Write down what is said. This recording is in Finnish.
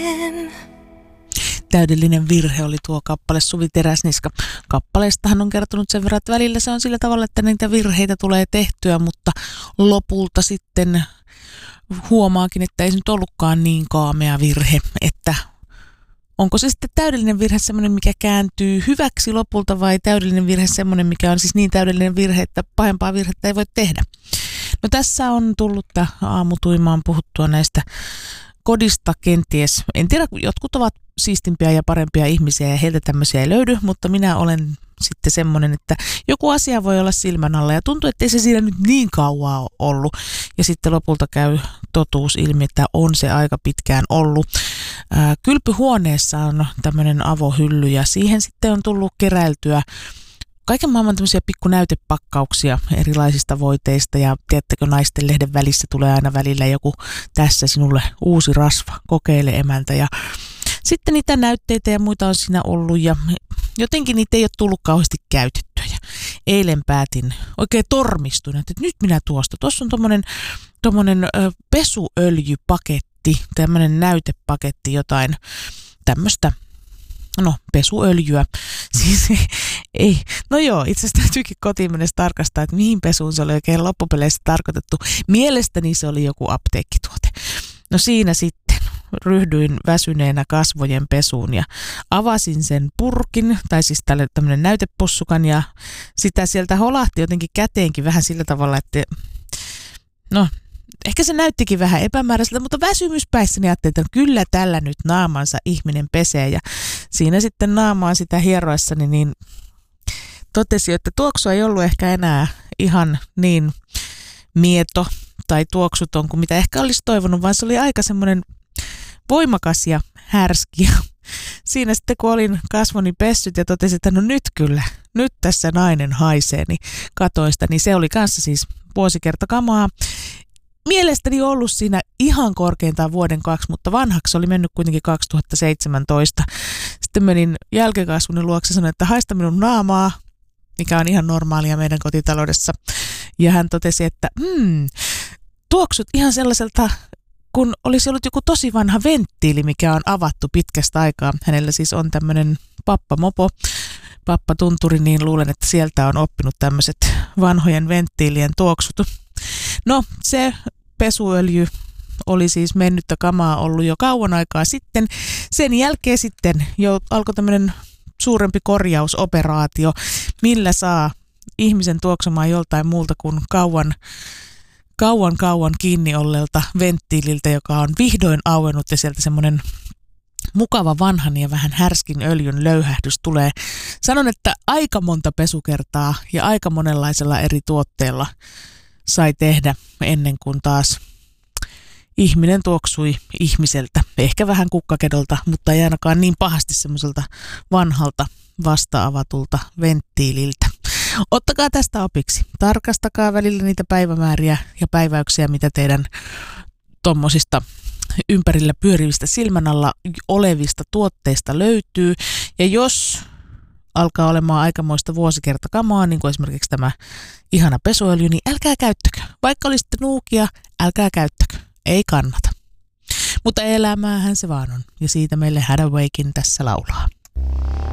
Täydellinen virhe oli tuo kappale Suvi Teräsniska. Kappaleestahan on kertonut sen verran, että välillä se on sillä tavalla, että niitä virheitä tulee tehtyä, mutta lopulta sitten huomaakin, että ei se nyt ollutkaan niin kaamea virhe, että onko se sitten täydellinen virhe semmoinen, mikä kääntyy hyväksi lopulta vai täydellinen virhe semmoinen, mikä on siis niin täydellinen virhe, että pahempaa virhettä ei voi tehdä. No tässä on tullut aamutuimaan puhuttua näistä kodista kenties. En tiedä, jotkut ovat siistimpiä ja parempia ihmisiä ja heiltä tämmöisiä ei löydy, mutta minä olen sitten semmoinen, että joku asia voi olla silmän alla ja tuntuu, että ei se siinä nyt niin kauaa ole ollut. Ja sitten lopulta käy totuus ilmi, että on se aika pitkään ollut. Kylpyhuoneessa on tämmöinen avohylly ja siihen sitten on tullut keräiltyä kaiken maailman tämmöisiä pikkunäytepakkauksia erilaisista voiteista ja tiedättekö, naisten lehden välissä tulee aina välillä joku tässä sinulle uusi rasva, kokeile emäntä ja sitten niitä näytteitä ja muita on siinä ollut ja jotenkin niitä ei ole tullut kauheasti käytettyä ja eilen päätin, oikein tormistuin, että nyt minä tuossa on tommonen pesuöljypaketti, tämmöinen näytepaketti, jotain tämmöistä. No, pesuöljyä. Siis ei. No joo, itse asiassa täytyykin kotiin mennessä tarkastaa, että mihin pesuun se oli oikein loppupeleissä tarkoitettu. Mielestäni se oli joku apteekkituote. No siinä sitten ryhdyin väsyneenä kasvojen pesuun ja avasin sen purkin, tai siis tämmöinen näytepussukan ja sitä sieltä holahti jotenkin käteenkin vähän sillä tavalla, että no ehkä se näyttikin vähän epämääräiseltä, mutta väsymyspäissäni ajattelin, että kyllä tällä nyt naamansa ihminen pesee. Ja siinä sitten naamaa sitä hieroessani, niin totesin, että tuoksu ei ollut ehkä enää ihan niin mieto tai tuoksuton kuin mitä ehkä olisi toivonut, vaan se oli aika semmoinen voimakas ja härski. Ja siinä sitten kun olin kasvoni pessyt ja totesin, että no nyt kyllä, nyt tässä nainen haisee, niin katoin sitä, niin se oli kanssa siis vuosikertakamaa. Mielestäni ollut siinä ihan korkeintaan vuoden 2, mutta vanhaksi oli mennyt kuitenkin 2017. Sitten menin jälkikasvuni luokse ja sanoin, että haista minun naamaa, mikä on ihan normaalia meidän kotitaloudessa. Ja hän totesi, että tuoksut ihan sellaiselta, kun olisi ollut joku tosi vanha venttiili, mikä on avattu pitkästä aikaa. Hänellä siis on tämmöinen pappamopo, pappatunturi, niin luulen, että sieltä on oppinut tämmöiset vanhojen venttiilien tuoksut. No, se pesuöljy oli siis mennyttä kamaa ollut jo kauan aikaa sitten. Sen jälkeen sitten jo alkoi tämmöinen suurempi korjausoperaatio, millä saa ihmisen tuoksumaan joltain muulta kuin kauan kiinni olleelta venttiililtä, joka on vihdoin auennut ja sieltä semmoinen mukava vanhan ja vähän härskin öljyn löyhähdys tulee. Sanon, että aika monta pesukertaa ja aika monenlaisella eri tuotteella sai tehdä ennen kuin taas ihminen tuoksui ihmiseltä. Ehkä vähän kukkakedolta, mutta ei ainakaan niin pahasti semmoiselta vanhalta vasta-avatulta venttiililtä. Ottakaa tästä opiksi. Tarkastakaa välillä niitä päivämääriä ja päiväyksiä, mitä teidän tommosista ympärillä pyörivistä silmän alla olevista tuotteista löytyy. Ja jos alkaa olemaan aikamoista vuosikertakamaa, niin kuin esimerkiksi tämä ihana pesuöljy, niin älkää käyttäkö. Vaikka olisitte nuukia, älkää käyttäkö. Ei kannata. Mutta elämäähän se vaan on. Ja siitä meille Hathawaykin tässä laulaa.